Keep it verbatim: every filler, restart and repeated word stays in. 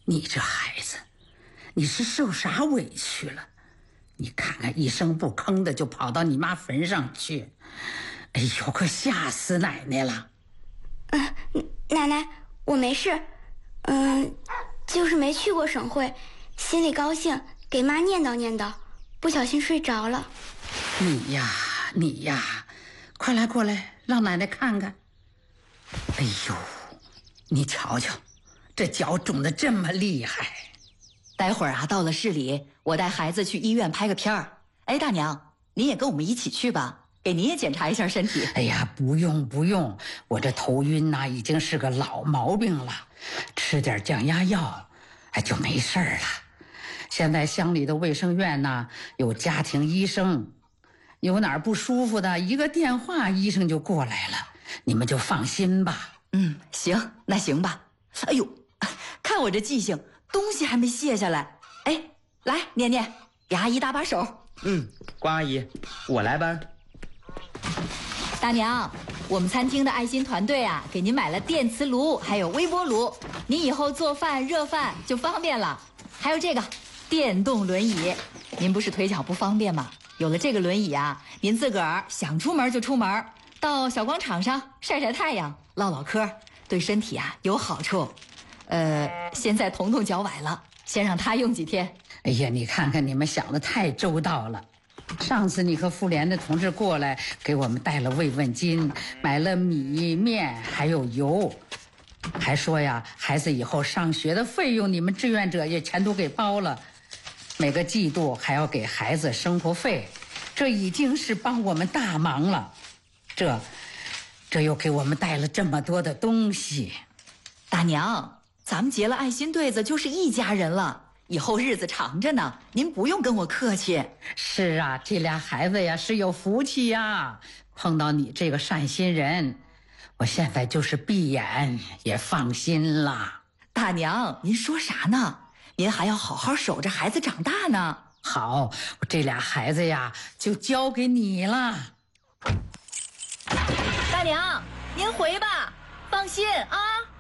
你这孩子，你是受啥委屈了？你看看，一声不吭的就跑到你妈坟上去，哎呦，可吓死奶奶了。 嗯，奶奶，我没事，嗯，就是没去过省会，心里高兴，给妈念叨念叨，不小心睡着了。 你呀，你呀，快来过来，让奶奶看看。哎呦，你瞧瞧，这脚肿得这么厉害。 待会儿啊，到了市里，我带孩子去医院拍个片儿。哎，大娘，您也跟我们一起去吧，给您也检查一下身体。 哎呀，不用不用，我这头晕呐、啊，已经是个老毛病了，吃点降压药，哎，就没事了。现在乡里的卫生院呢，有家庭医生，有哪儿不舒服的，一个电话，医生就过来了，你们就放心吧。 嗯，行，那行吧。哎呦，看我这记性，东西还没卸下来。哎，来，念念，给阿姨搭把手。 嗯，关阿姨，我来吧。 大娘，我们餐厅的爱心团队啊，给您买了电磁炉，还有微波炉，您以后做饭热饭就方便了。还有这个电动轮椅，您不是腿脚不方便吗？有了这个轮椅啊，您自个儿想出门就出门，到小广场上晒晒太阳，唠唠嗑，对身体啊有好处。呃，现在彤彤脚崴了，先让他用几天。 哎呀，你看看你们想的太周到了。上次你和妇联的同志过来，给我们带了慰问金，买了米面还有油，还说呀，孩子以后上学的费用你们志愿者也全都给包了，每个季度还要给孩子生活费，这已经是帮我们大忙了。这这又给我们带了这么多的东西。 大娘，咱们结了爱心对子就是一家人了，以后日子长着呢，您不用跟我客气。 是啊，这俩孩子呀是有福气呀，碰到你这个善心人，我现在就是闭眼也放心了。 大娘，您说啥呢？您还要好好守着孩子长大呢。 好，我这俩孩子呀就交给你了。 大娘，您回吧，放心啊。